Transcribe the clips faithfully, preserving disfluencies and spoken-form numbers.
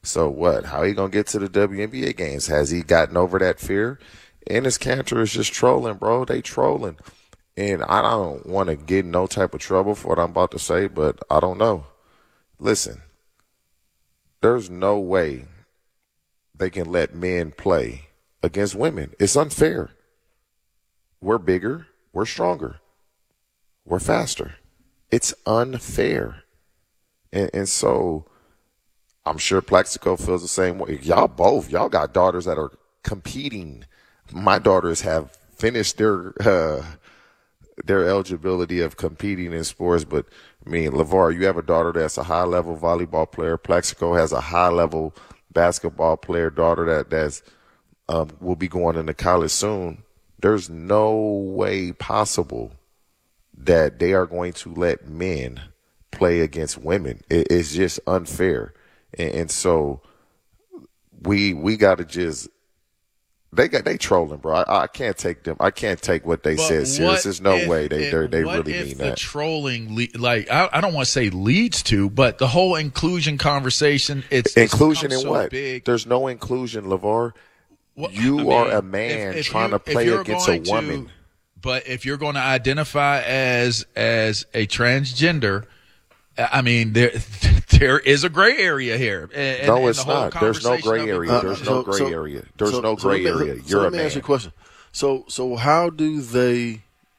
So what? How he gonna get to the W N B A games? Has he gotten over that fear? Enes Kanter is just trolling, bro. They trolling. And I don't want to get in no type of trouble for what I'm about to say, but I don't know. Listen, there's no way they can let men play against women. It's unfair. We're bigger. We're stronger. We're faster. It's unfair. And, and so I'm sure Plaxico feels the same way. Y'all both, y'all got daughters that are competing. My daughters have finished their uh, their eligibility of competing in sports. But, I mean, LeVar, you have a daughter that's a high-level volleyball player. Plaxico has a high-level basketball player daughter that that's, um, will be going into college soon. There's no way possible that they are going to let men play against women. It, it's just unfair. And, and so we we got to just they got they trolling, bro. I, I can't take them. I can't take what they but said serious. There's no if, way they they, they what really if mean the that. Trolling, le- like I, I don't want to say leads to, but the whole inclusion conversation. It's Inclusion it's in so what? big. There's no inclusion, LeVar. Well, you I mean, are a man if, if trying you, to play against a to, woman. But if you're going to identify as as a transgender, I mean there there is a gray area here. And, no, and it's the whole not. There's no gray area. Uh, There's so, no gray so, area. There's so, no so gray let me, area. So You're let a me man. ask you a question. So so how do they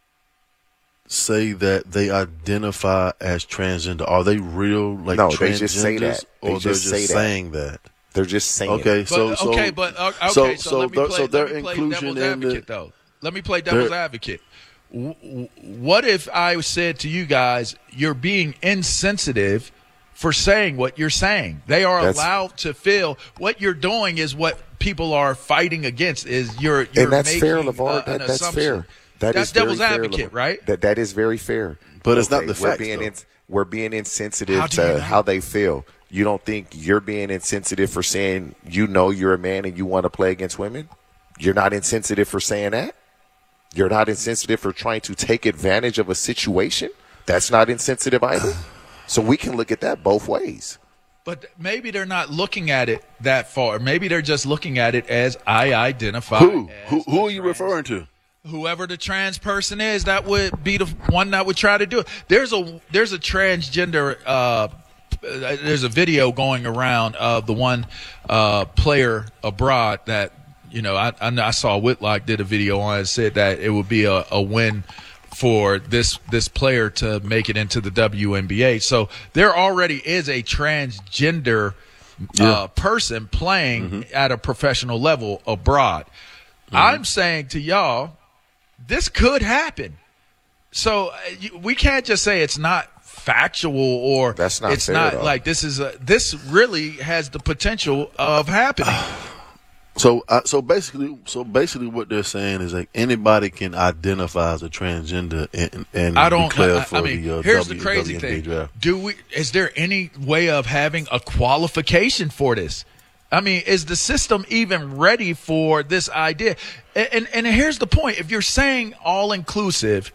say that they identify as transgender? Are they real like No, transgenders, they just say that. They or just they're say just that. saying that? They're just saying. Okay, it. so but, so okay, but uh, okay, so so, so, let me the- play, so their let me play inclusion devil's in advocate the, though. Let me play devil's their- advocate. W- what if I said to you guys, you're being insensitive for saying what you're saying? They are That's, allowed to feel what you're doing is what people are fighting against. Is you're, you're and that's making, fair, LeVar. uh, that, an that's assumption. fair. That That's is very devil's fair, advocate, LeVar. right? That that is very fair. But it's not the we're facts, being though. in, we're being insensitive How do you to know? how they feel. You don't think you're being insensitive for saying you know you're a man and you want to play against women? You're not insensitive for saying that? You're not insensitive for trying to take advantage of a situation? That's not insensitive either. So we can look at that both ways. But maybe they're not looking at it that far. Maybe they're just looking at it as I identify. Who as who who a are you trans- referring to? Whoever the trans person is, that would be the one that would try to do it. There's a there's a transgender. Uh, there's a video going around of the one uh, player abroad that you know. I, I I saw Whitlock did a video on it. Said that it would be a, a win for this this player to make it into the W N B A. So there already is a transgender Yeah. uh, person playing Mm-hmm. at a professional level abroad. I'm saying to y'all, this could happen. So uh, you, we can't just say it's not factual or That's not it's fair, not though. like this is a, this really has the potential of happening. So, uh, so basically, so basically, what they're saying is like anybody can identify as a transgender and, and I don't. declare I, for I mean, the uh, here's w, the crazy W N B A thing. draft. Do we? Is there any way of having a qualification for this? I mean, is the system even ready for this idea? And and, and here's the point: if you're saying all inclusive,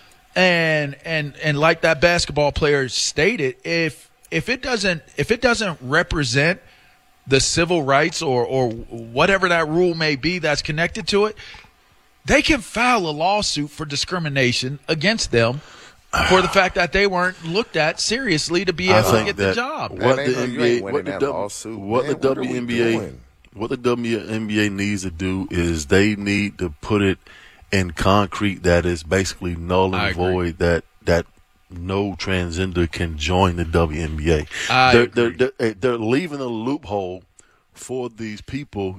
and and and like that basketball player stated, if if it doesn't if it doesn't represent the civil rights or or whatever that rule may be that's connected to it, they can file a lawsuit for discrimination against them for the fact that they weren't looked at seriously to be I able to think get the that job. What Man, the ain't no- you N B A, ain't what winning the, that W- lawsuit, what man. the What are we W N B A, doing? what the W N B A needs to do is they need to put it in concrete that is basically null I and agree. void that that no transgender can join the W N B A. I they're, agree. They're, they're, they're leaving a loophole for these people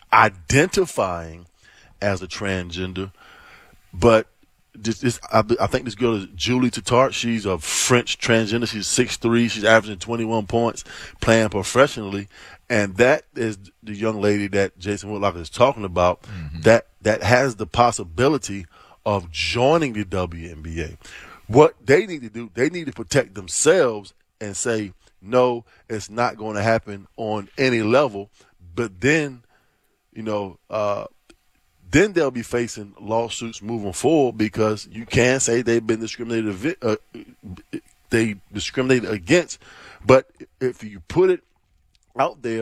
identifying as a transgender, but this, this I, I think this girl is Julie Tatar. She's a French transgender. She's six three. She's averaging twenty-one points, playing professionally, and that is the young lady that Jason Whitlock is talking about. Mm-hmm. That that has the possibility of joining the W N B A. What they need to do, they need to protect themselves and say, no, it's not going to happen on any level. But then, you know, uh, then they'll be facing lawsuits moving forward because you can say they've been discriminated, vi- uh, they discriminated against. But if you put it out there,